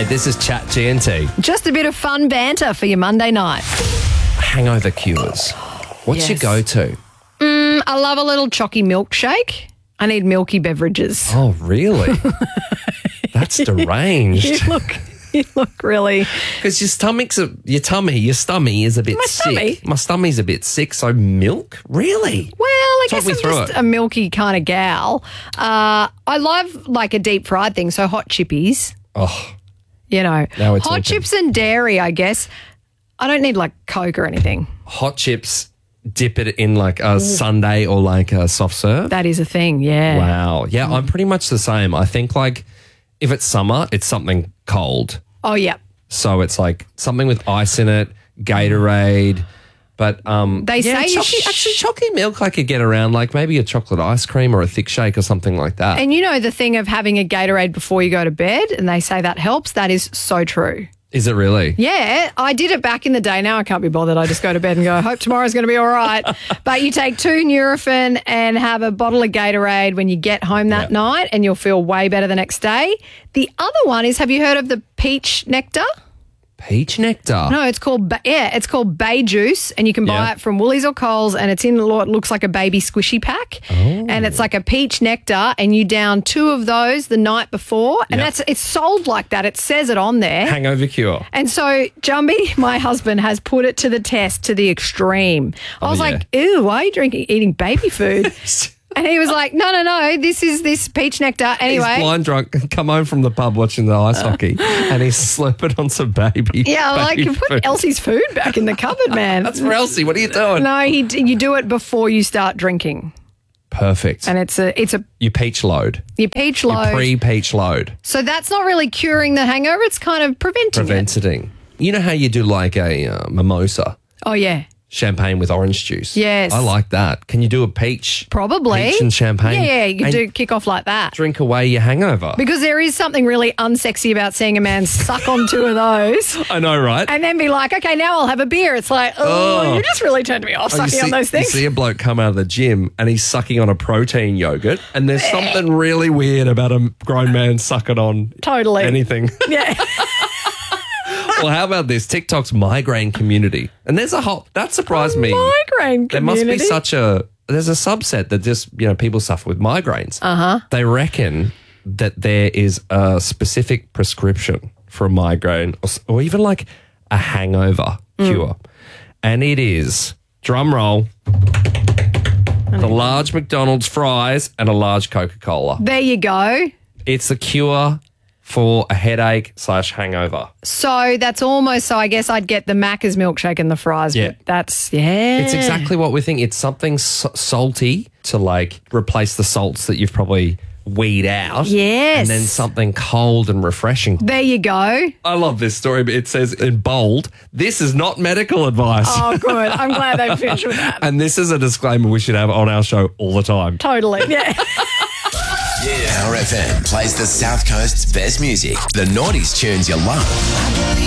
Hey, this is Chat GNT. Just a bit of fun banter for your Monday night. Hangover cures. What's your Yes. go-to? I love a little chalky milkshake. I need milky beverages. Oh, really? That's deranged. You look really... Because your stomach is a bit sick. My stomach's a bit sick, so milk? Really? Well, I Talk guess me I'm through just it. a milky kind of gal. I love like a deep fried thing, so hot chippies. Oh, You know, Now we're hot talking. chips and dairy, I guess. I don't need like Coke or anything. hot chips, dip it in like a sundae or like a soft serve? That is a thing, yeah. Wow. Yeah, I'm pretty much the same. I think like if it's summer, it's something cold. Oh, yeah. So it's like something with ice in it, Gatorade. But They say you chalky milk I could get around, like maybe a chocolate ice cream or a thick shake or something like that. And you know the thing of having a Gatorade before you go to bed, and they say that helps. That is so true. Is it really? Yeah, I did it back in the day. Now I can't be bothered. I just go to bed and go, I hope tomorrow's going to be all right. But you take 2 Nurofen and have a bottle of Gatorade when you get home that night, and you'll feel way better the next day. The other one is, have you heard of the peach nectar? Peach nectar. No, it's called Bay Juice, and you can buy Yeah. it from Woolies or Coles, and it's in what looks like a baby squishy pack, and it's like a peach nectar, and you down 2 of those the night before, and Yep. it's sold like that. It says it on there. Hangover cure. And so Jumby, my husband, has put it to the test to the extreme. I was yeah. like, ew, why are you eating baby food? And he was like, no, this is this peach nectar. Anyway. He's blind drunk, come home from the pub watching the ice hockey, and he's slurping on some baby. Yeah, I'm like, baby you put food. Elsie's food back in the cupboard, man. That's for Elsie. What are you doing? No, you do it before you start drinking. Perfect. And it's a You peach load. your peach load. Pre-peach load. So that's not really curing the hangover. It's kind of preventing it. Preventing. You know how you do like a mimosa? Oh, yeah. Champagne with orange juice. Yes. I like that. Can you do a peach? Probably. Peach and champagne? Yeah, you And could do kick off like that. drink away your hangover. Because there is something really unsexy about seeing a man suck on 2 of those I know, right? and then be like, okay, now I'll have a beer. It's like, oh, you just really turned me off Oh, you sucking on those things. You see a bloke come out of the gym and he's sucking on a protein yogurt, and there's something really weird about a grown man sucking on Totally. anything. Yeah. Well, how about this? TikTok's migraine community. And there's that surprised me. Migraine There must be community. there's a subset that just, people suffer with migraines. Uh-huh. They reckon that there is a specific prescription for a migraine or even like a hangover cure. And it is, drum roll, the large McDonald's fries and a large Coca-Cola. There you go. It's a cure for a headache/hangover. So that's almost, so I guess I'd get the Macca's milkshake and the fries. Yeah. But that's, yeah. It's exactly what we think. It's something salty to like replace the salts that you've probably weed out. Yes. And then something cold and refreshing. There you go. I love this story, but it says in bold, this is not medical advice. Oh, good. I'm glad they finished with that. And this is a disclaimer we should have on our show all the time. Totally. Yeah. Power FM plays the South Coast's best music. The noughties tunes you love.